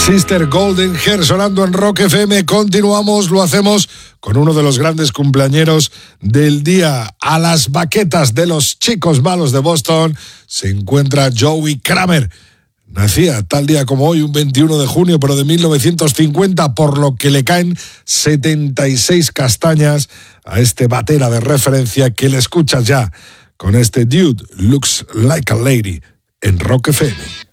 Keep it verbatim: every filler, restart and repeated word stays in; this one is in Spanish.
Sister Golden Hair sonando en Rock F M. Continuamos, lo hacemos con uno de los grandes cumpleañeros del día. A las baquetas de los chicos malos de Boston se encuentra Joey Kramer. Nacía tal día como hoy, un veintiuno de junio, pero de mil novecientos cincuenta, por lo que le caen setenta y seis castañas a este batera de referencia que le escuchas ya con este Dude Looks Like a Lady en Rock F M.